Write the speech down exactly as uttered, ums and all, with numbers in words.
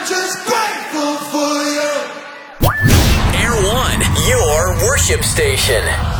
just grateful for you. Air One, your worship station.